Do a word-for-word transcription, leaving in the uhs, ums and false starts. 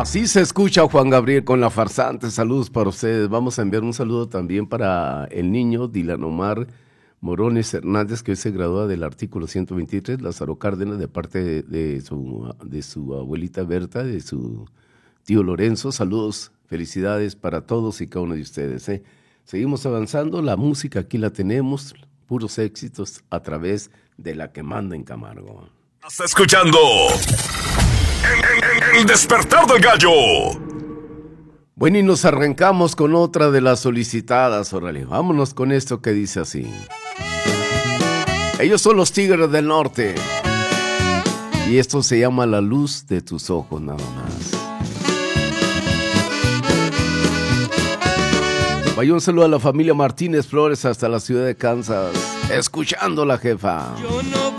Así se escucha Juan Gabriel con La Farsante. Saludos para ustedes. Vamos a enviar un saludo también para el niño Dylan Omar Morones Hernández, que hoy se gradúa del artículo ciento veintitrés, Lázaro Cárdenas, de parte de, de, su, de su abuelita Berta, de su tío Lorenzo. Saludos, felicidades para todos y cada uno de ustedes. ¿eh? Seguimos avanzando, la música aquí la tenemos, puros éxitos a través de la que manda en Camargo. Estás escuchando el, el, el despertar del gallo. Bueno, y nos arrancamos con otra de las solicitadas, órale, vámonos con esto que dice así. Ellos son los Tigres del Norte y esto se llama La Luz de Tus Ojos, nada más. Vaya un saludo a la familia Martínez Flores hasta la ciudad de Kansas, escuchando la jefa. Yo no